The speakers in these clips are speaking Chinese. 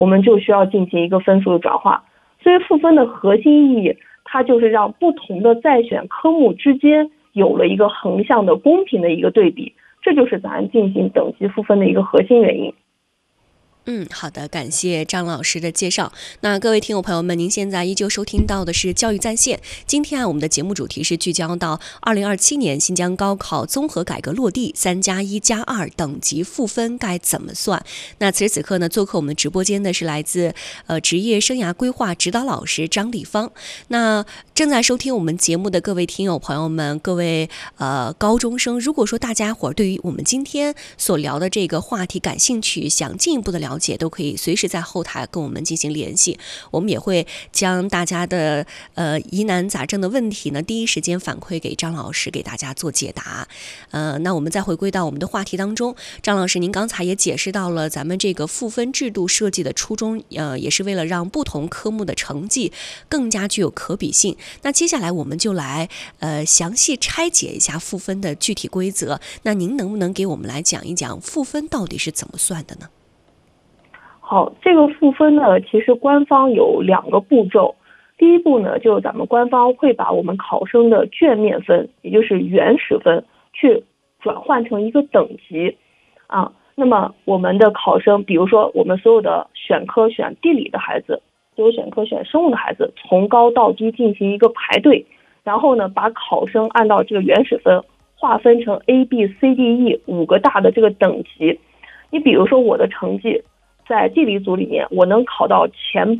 我们就需要进行一个分数的转化。所以赋分的核心意义，它就是让不同的在选科目之间有了一个横向的公平的一个对比，这就是咱进行等级赋分的一个核心原因。 好的，感谢张老师的介绍。那各位听友朋友们，您现在依旧收听到的是教育在线。今天我们的节目主题是聚焦到2027年新疆高考综合改革落地，3+1+2等级赋分该怎么算？那此时此刻呢，做客我们直播间的是来自职业生涯规划指导老师张丽芳。那正在收听我们节目的各位听友朋友们，各位高中生，如果说大家伙对于我们今天所聊的这个话题感兴趣，想进一步的了解，都可以随时在后台跟我们进行联系，我们也会将大家的疑难杂症的问题呢，第一时间反馈给张老师，给大家做解答。那我们再回归到我们的话题当中，张老师，您刚才也解释到了咱们这个赋分制度设计的初衷，也是为了让不同科目的成绩更加具有可比性。那接下来我们就来详细拆解一下赋分的具体规则。那您能不能给我们来讲一讲赋分到底是怎么算的呢？ 好，这个赋分呢，其实官方有2个步骤。第一步呢，就是咱们官方会把我们考生的卷面分，也就是原始分，去转换成一个等级啊。那么我们的考生，比如说我们所有的选科选地理的孩子，所有选科选生物的孩子，从高到低进行一个排队，然后呢，把考生按照这个原始分划分成 A、B、C、D、E 5个大的这个等级。你比如说我的成绩在地理组里面，我能考到前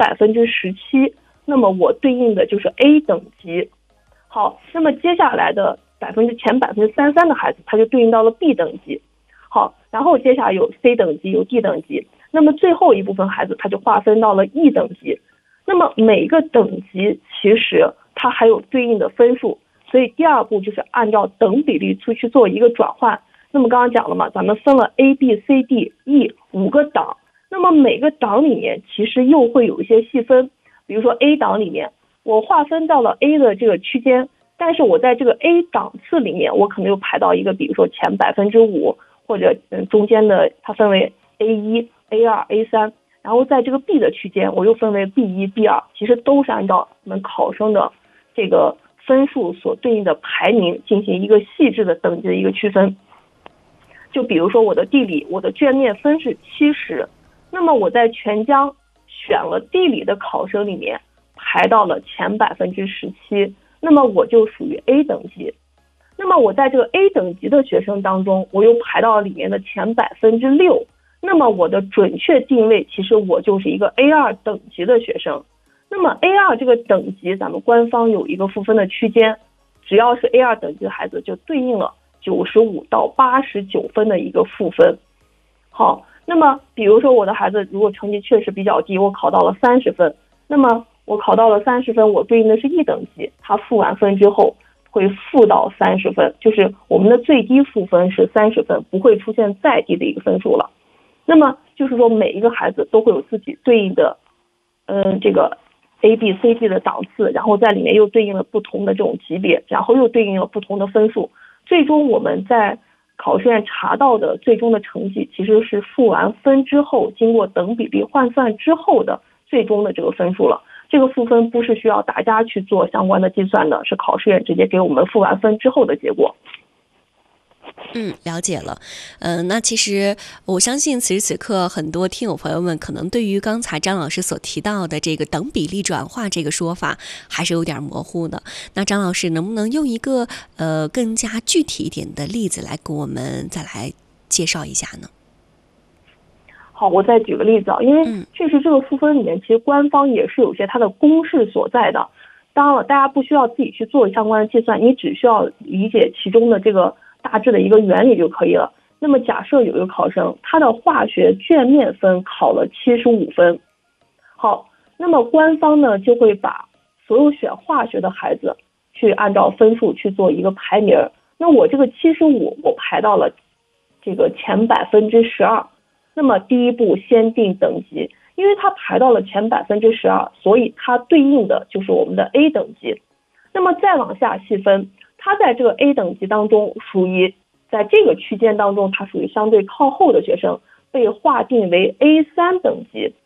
17%，那么我对应的就是 A 等级。好，那么接下来的前33%的孩子，他就对应到了 B 等级。好，然后接下来有 C 等级，有 D 等级，那么最后一部分孩子他就划分到了 E 等级。那么每个等级其实它还有对应的分数，所以第2步就是按照等比例去做一个转换。那么刚刚讲了嘛，咱们分了 A、B、C、D、E 5个档，那么每个档里面其实又会有一些细分。比如说 A 档里面，我划分到了 A 的这个区间，但是我在这个 A 档次里面，我可能又排到一个，比如说前5%，或者中间的它分为 A1、A2、A3，然后在这个 B 的区间，我又分为 B1、B2，其实都是按照我们考生的这个分数所对应的排名进行一个细致的等级的一个区分。就比如说我的地理，我的卷面分是70，那么我在全疆选了地理的考生里面排到了前17%，那么我就属于 A 等级。那么我在这个 A 等级的学生当中，我又排到了里面的前6%，那么我的准确定位其实我就是一个 A2 等级的学生。那么 A2 这个等级，咱们官方有一个赋分的区间，只要是 A2 等级的孩子就对应了95到89分的一个赋分。好，那么比如说我的孩子如果成绩确实比较低，我考到了30分，那么我考到了30分，我对应的是 E 等级，他赋完分之后会赋到30分，就是我们的最低赋分是30分，不会出现再低的一个分数了。那么就是说每一个孩子都会有自己对应的这个 A、B、C、D 的档次，然后在里面又对应了不同的这种级别，然后又对应了不同的分数，最终我们在考试院查到的最终的成绩其实是赋完分之后经过等比例换算之后的最终的这个分数了。这个赋分不是需要大家去做相关的计算的，是考试院直接给我们赋完分之后的结果。 了解了。那其实我相信此时此刻很多听友朋友们可能对于刚才张老师所提到的这个等比例转化这个说法还是有点模糊的。那张老师能不能用一个更加具体一点的例子来给我们再来介绍一下呢？ 好，我再举个例子啊，因为确实这个赋分里面其实官方也是有些它的公式所在的。当然了，大家不需要自己去做相关的计算，你只需要理解其中的这个大致的一个原理就可以了。那么假设有一个考生，他的化学卷面分考了75分，好，那么官方呢就会把所有选化学的孩子去按照分数去做一个排名。那我这个75，我排到了这个前12%，那么第一步先定等级，因为它排到了前12%，所以它对应的就是我们的 A 等级。那么再往下细分，它在这个 A 等级当中属于在这个区间当中，它属于相对靠后的学生，被划定为 A3 等级。